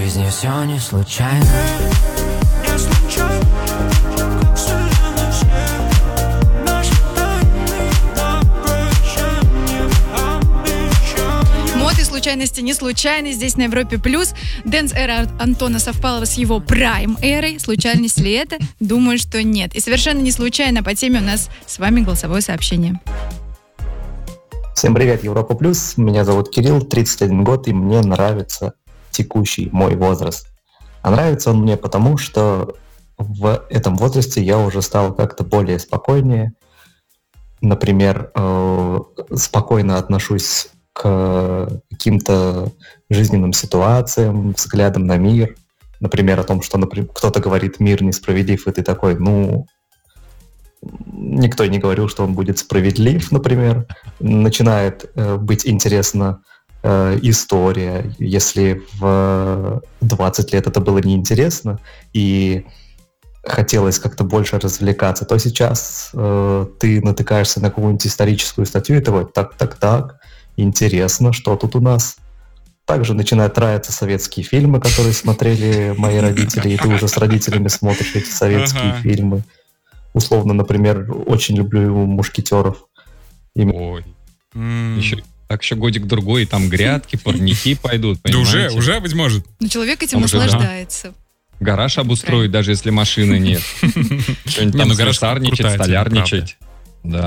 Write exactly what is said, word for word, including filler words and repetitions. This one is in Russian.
жизни все не случайно. Случайности не случайны. Здесь на Европе Плюс. Дэнс-эра Антона совпала с его прайм-эрой. Случайность ли это? Думаю, что нет. И совершенно не случайно по теме у нас с вами голосовое сообщение. Всем привет, Европа Плюс. Меня зовут Кирилл, тридцать один год, и мне нравится текущий мой возраст. А нравится он мне потому, что в этом возрасте я уже стал как-то более спокойнее. Например, э, спокойно отношусь к каким-то жизненным ситуациям, взглядам на мир. Например, о том, что например, кто-то говорит, мир несправедлив, и ты такой, ну, никто не говорил, что он будет справедлив, например. Начинает э, быть интересна э, история. Если в двадцать лет это было неинтересно, и хотелось как-то больше развлекаться, то сейчас э, ты натыкаешься на какую-нибудь историческую статью, и ты вот так, так, так, интересно, что тут у нас. Также начинают нравиться советские фильмы, которые смотрели мои родители, и ты уже с родителями смотришь эти советские ага. фильмы. Условно, например, очень люблю «Мушкетеров». И... Ой. Mm. Еще, так еще годик-другой, и там грядки, парники пойдут, понимаете? Да уже, уже, быть может. Но человек этим наслаждается. Гараж обустроить, даже если машины нет. Что-нибудь там слесарничать, столярничать.